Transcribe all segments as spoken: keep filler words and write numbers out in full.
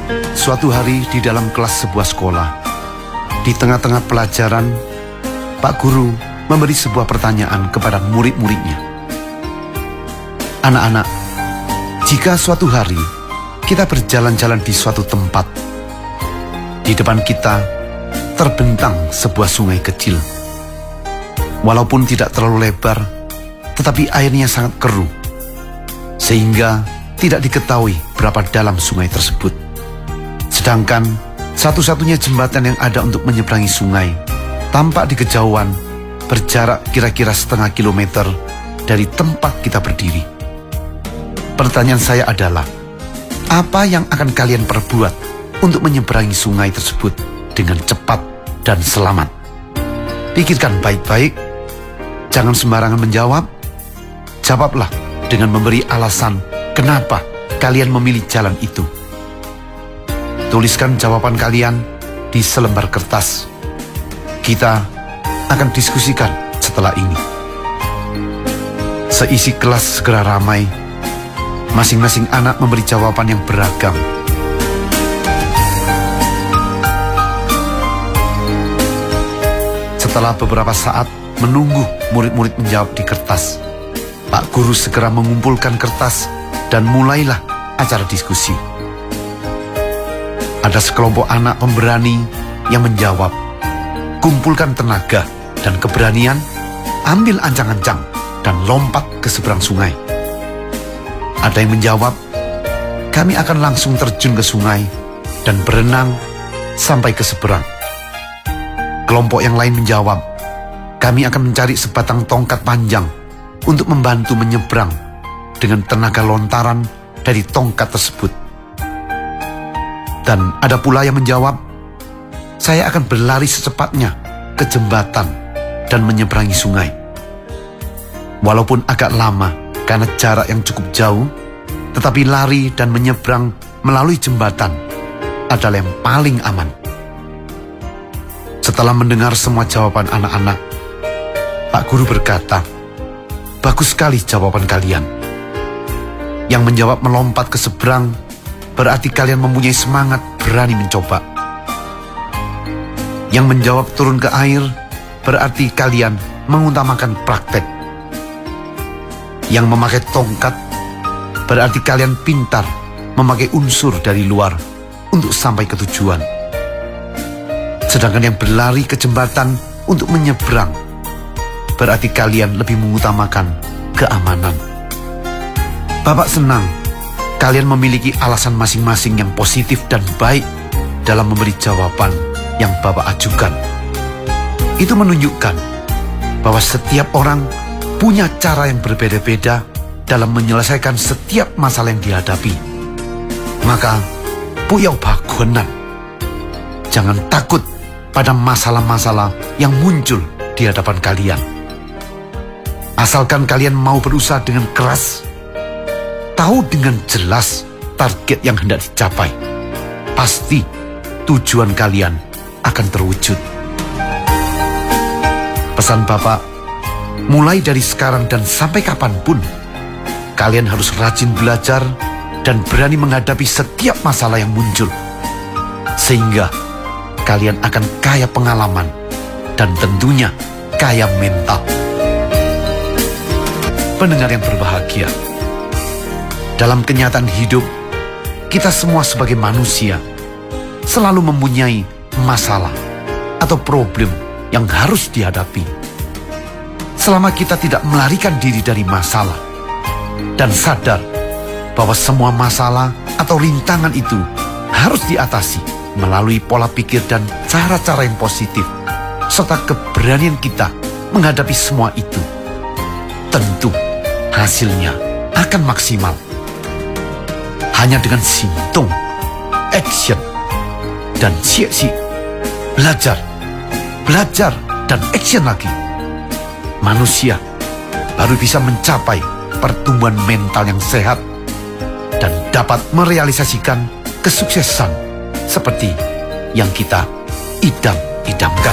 Suatu hari di dalam kelas sebuah sekolah, di tengah-tengah pelajaran, Pak Guru memberi sebuah pertanyaan kepada murid-muridnya. Anak-anak, jika suatu hari kita berjalan-jalan di suatu tempat, di depan kita terbentang sebuah sungai kecil. Walaupun tidak terlalu lebar, tetapi airnya sangat keruh, sehingga tidak diketahui berapa dalam sungai tersebut. Sedangkan satu-satunya jembatan yang ada untuk menyeberangi sungai tampak di kejauhan, berjarak kira-kira setengah kilometer dari tempat kita berdiri. Pertanyaan saya adalah, apa yang akan kalian perbuat untuk menyeberangi sungai tersebut dengan cepat dan selamat? Pikirkan baik-baik, jangan sembarangan menjawab. Jawablah dengan memberi alasan kenapa kalian memilih jalan itu. Tuliskan jawaban kalian di selembar kertas. Kita akan diskusikan setelah ini. Seisi kelas segera ramai. Masing-masing anak memberi jawaban yang beragam. Setelah beberapa saat menunggu murid-murid menjawab di kertas, Pak Guru segera mengumpulkan kertas dan mulailah acara diskusi. Ada sekelompok anak pemberani yang menjawab, kumpulkan tenaga dan keberanian, ambil ancang-ancang dan lompat ke seberang sungai. Ada yang menjawab, kami akan langsung terjun ke sungai dan berenang sampai ke seberang. Kelompok yang lain menjawab, kami akan mencari sebatang tongkat panjang untuk membantu menyeberang dengan tenaga lontaran dari tongkat tersebut. Dan ada pula yang menjawab, saya akan berlari secepatnya ke jembatan dan menyeberangi sungai. Walaupun agak lama karena jarak yang cukup jauh, tetapi lari dan menyeberang melalui jembatan adalah yang paling aman. Setelah mendengar semua jawaban anak-anak, Pak Guru berkata, bagus sekali jawaban kalian. Yang menjawab melompat ke seberang, berarti kalian mempunyai semangat berani mencoba. Yang menjawab turun ke air, berarti kalian mengutamakan praktek. Yang memakai tongkat, berarti kalian pintar memakai unsur dari luar untuk sampai ke tujuan. Sedangkan yang berlari ke jembatan untuk menyeberang, berarti kalian lebih mengutamakan keamanan. Bapak senang kalian memiliki alasan masing-masing yang positif dan baik dalam memberi jawaban yang Bapak ajukan. Itu menunjukkan bahwa setiap orang punya cara yang berbeda-beda dalam menyelesaikan setiap masalah yang dihadapi. Maka, Puyau Baguanan, jangan takut pada masalah-masalah yang muncul di hadapan kalian. Asalkan kalian mau berusaha dengan keras, tahu dengan jelas target yang hendak dicapai, pasti tujuan kalian akan terwujud. Pesan Bapak, mulai dari sekarang dan sampai kapanpun, kalian harus rajin belajar dan berani menghadapi setiap masalah yang muncul. Sehingga kalian akan kaya pengalaman dan tentunya kaya mental. Pendengar yang berbahagia, dalam kenyataan hidup, kita semua sebagai manusia selalu mempunyai masalah atau problem yang harus dihadapi. Selama kita tidak melarikan diri dari masalah dan sadar bahwa semua masalah atau rintangan itu harus diatasi melalui pola pikir dan cara-cara yang positif, serta keberanian kita menghadapi semua itu, tentu hasilnya akan maksimal. Hanya dengan sintung, action, dan siap-siap, belajar, belajar, dan action lagi, manusia baru bisa mencapai pertumbuhan mental yang sehat dan dapat merealisasikan kesuksesan seperti yang kita idam-idamkan.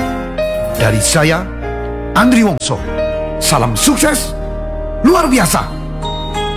Dari saya, Andri Wongso, salam sukses luar biasa.